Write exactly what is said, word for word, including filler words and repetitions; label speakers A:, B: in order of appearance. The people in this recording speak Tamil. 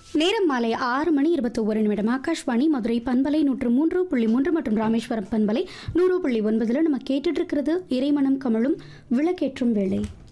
A: நேரம் மாலை ஆறு மணி இருபத்தி ஒரு நிமிடம். ஆகாஷ்வாணி மதுரை பண்பலை நூற்று மூன்று புள்ளி மூன்று மற்றும் ராமேஸ்வரம் பண்பலை நூறு புள்ளி ஒன்பதுல நம்ம கேட்டுட்டு இருக்கிறது இறைமணம் கமழும் விளக்கேற்றும் வேளை.